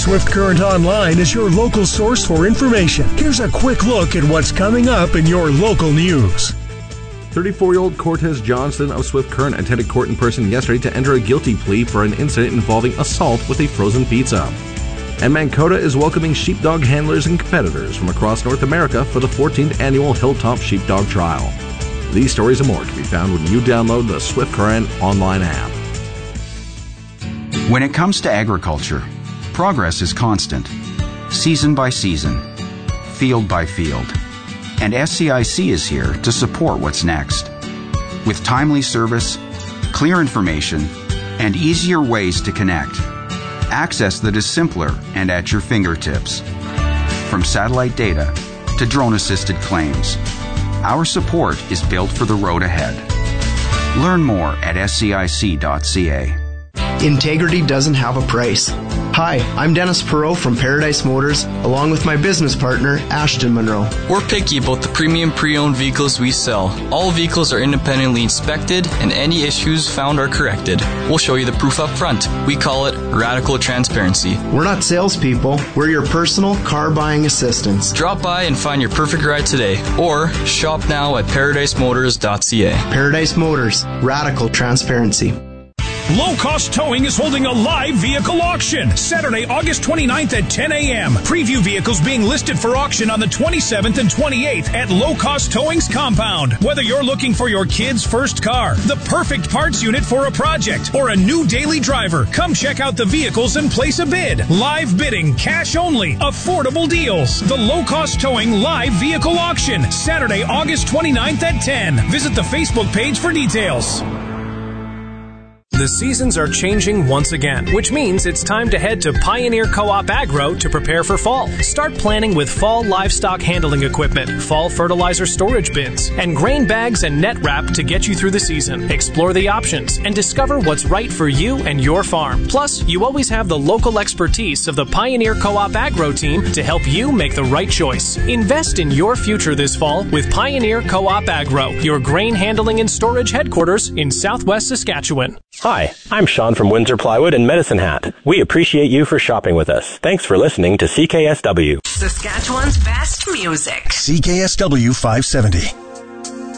Swift Current Online is your local source for information. Here's a quick look at what's coming up in your local news. 34-year-old Cortez Johnson of Swift Current attended court in person yesterday to enter a guilty plea for an incident involving assault with a frozen pizza. And Mankota is welcoming sheepdog handlers and competitors from across North America for the 14th annual Hilltop Sheepdog Trial. These stories and more can be found when you download the Swift Current online app. When it comes to agriculture, progress is constant, season by season, field by field. And SCIC is here to support what's next. With timely service, clear information, and easier ways to connect. Access that is simpler and at your fingertips. From satellite data to drone-assisted claims, our support is built for the road ahead. Learn more at scic.ca. Integrity doesn't have a price. Hi, I'm Dennis Perot from Paradise Motors, along with my business partner, Ashton Monroe. We're picky about the premium pre-owned vehicles we sell. All vehicles are independently inspected, and any issues found are corrected. We'll show you the proof up front. We call it radical transparency. We're not salespeople. We're your personal car buying assistants. Drop by and find your perfect ride today, or shop now at ParadiseMotors.ca. Paradise Motors, radical transparency. Low Cost Towing is holding a live vehicle auction Saturday, August 29th at 10 a.m. Preview vehicles being listed for auction on the 27th and 28th at Low Cost Towing's compound. Whether you're looking for your kid's first car, the perfect parts unit for a project, or a new daily driver, come check out the vehicles and place a bid. Live bidding, cash only, affordable deals. The Low Cost Towing live vehicle auction Saturday, August 29th at 10. Visit the Facebook page for details. The seasons are changing once again, which means it's time to head to Pioneer Co-op Agro to prepare for fall. Start planning with fall livestock handling equipment, fall fertilizer storage bins, and grain bags and net wrap to get you through the season. Explore the options and discover what's right for you and your farm. Plus, you always have the local expertise of the Pioneer Co-op Agro team to help you make the right choice. Invest in your future this fall with Pioneer Co-op Agro, your grain handling and storage headquarters in Southwest Saskatchewan. Hi, I'm Sean from Windsor Plywood and Medicine Hat. We appreciate you for shopping with us. Thanks for listening to CKSW. Saskatchewan's best music. CKSW 570.